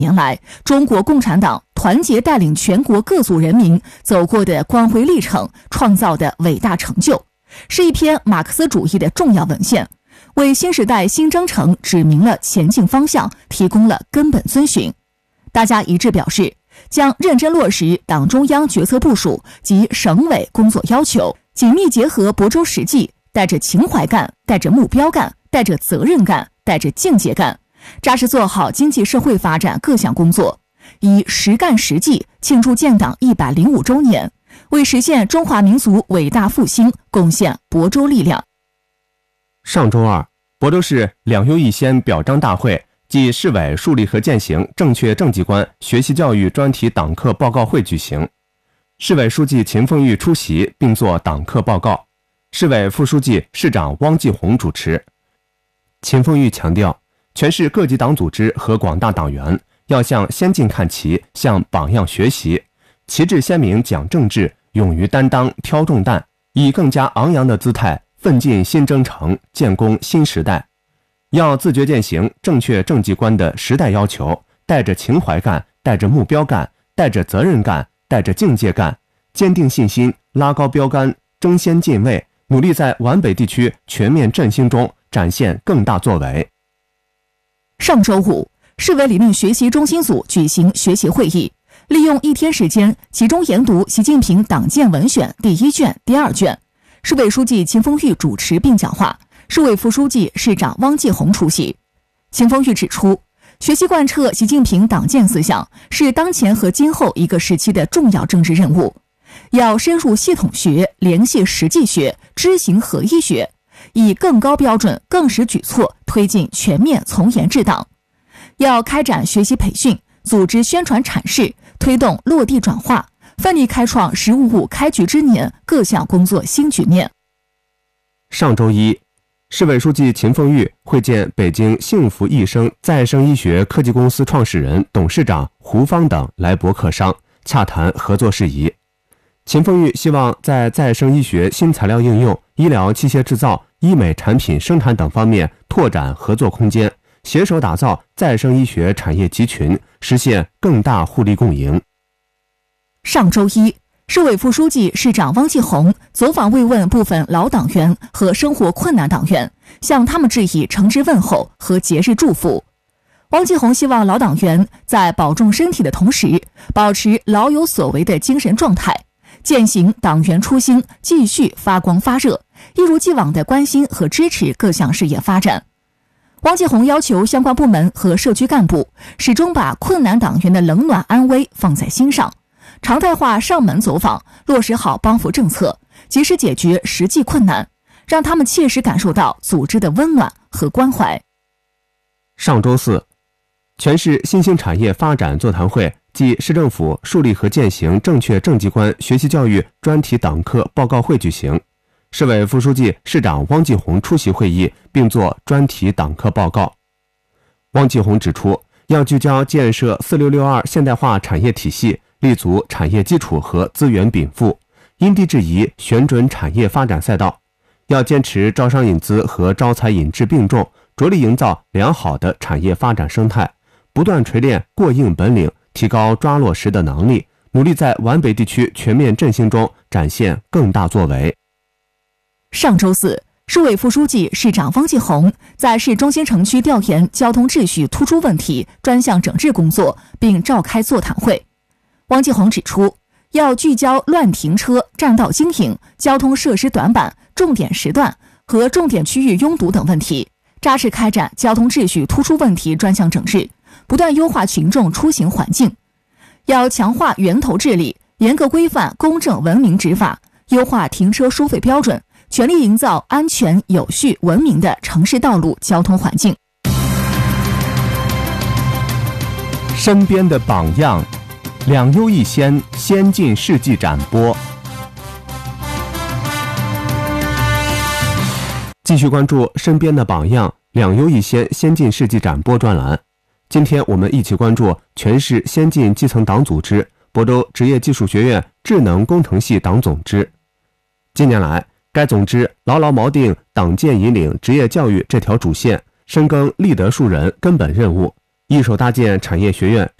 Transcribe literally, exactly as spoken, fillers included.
年来中国共产党团结带领全国各族人民走过的光辉历程，创造的伟大成就，是一篇马克思主义的重要文献，为新时代新征程指明了前进方向，提供了根本遵循。大家一致表示，将认真落实党中央决策部署及省委工作要求，紧密结合亳州实际，带着情怀干，带着目标干，带着责任干，带着境界干，扎实做好经济社会发展各项工作，以实干实际庆祝建党一百零五周年，为实现中华民族伟大复兴贡献亳州力量。 上周二，亳州市两优一先表彰大会暨市委树立和践行正确政绩观学习教育专题党课报告会举行，市委书记秦凤玉出席并作党课报告，市委副书记、市长汪继红主持。秦凤玉强调，全市各级党组织和广大党员要向先进看齐，向榜样学习，旗帜鲜明讲政治，勇于担当挑重担，以更加昂扬的姿态奋进新征程，建功新时代。要自觉践行正确政绩观的时代要求，带着情怀干，带着目标干，带着责任干，带着境界干，坚定信心，拉高标杆，争先进位，努力在皖北地区全面振兴中展现更大作为。 上周五，市委理论学习中心组举行学习会议，利用一天时间集中研读习近平党建文选第一卷、第二卷。市委书记秦凤玉主持并讲话，市委副书记、市长汪继红出席。秦凤玉指出，学习贯彻习近平党建思想是当前和今后一个时期的重要政治任务，要深入系统学、联系实际学、知行合一学，以更高标准、更实举措推进全面从严治党。要开展学习培训，组织宣传阐释，推动落地转化，奋力开创“十五五”开局之年各项工作新局面。 上周一，市委书记秦凤玉会见北京幸福益生再生医学科技公司创始人、董事长胡芳等来博客商，洽谈合作事宜。秦凤玉希望在再生医学新材料应用、医疗器械制造、医美产品生产等方面拓展合作空间，携手打造再生医学产业集群，实现更大互利共赢。 上周一，市委副书记、市长汪继红走访慰问部分老党员和生活困难党员，向他们致以诚挚问候和节日祝福。汪继红希望老党员在保重身体的同时，保持老有所为的精神状态，践行党员初心，继续发光发热，一如既往地关心和支持各项事业发展。汪继红要求相关部门和社区干部始终把困难党员的冷暖安危放在心上，常态化上门走访，落实好帮扶政策，及时解决实际困难，让他们切实感受到组织的温暖和关怀。 上周四，全市新兴产业发展座谈会暨市政府树立和践行正确政绩观学习教育专题党课报告会举行，市委副书记、市长汪继红出席会议并作专题党课报告。汪继红指出，要聚焦建设四六六二现代化产业体系，立足产业基础和资源禀赋，因地制宜选准产业发展赛道，要坚持招商引资和招才引智并重，着力营造良好的产业发展生态，不断锤炼过硬本领，提高抓落实的能力，努力在皖北地区全面振兴中展现更大作为。 上周四，市委副书记、市长汪继红在市中心城区调研交通秩序突出问题专项整治工作，并召开座谈会。汪继红指出，要聚焦乱停车、占道经营、交通设施短板、重点时段和重点区域拥堵等问题，扎实开展交通秩序突出问题专项整治，不断优化群众出行环境。要强化源头治理，严格规范公正文明执法，优化停车收费标准，全力营造安全、有序、文明的城市道路交通环境。 身边的榜样，两优一先先进事迹展播。继续关注身边的榜样，两优一先先进事迹展播专栏。今天我们一起关注全市先进基层党组织亳州职业技术学院智能工程系党总支。近年来，该总支牢牢锚定党建引领职业教育这条主线，深耕立德树人根本任务， 一手搭建产业学院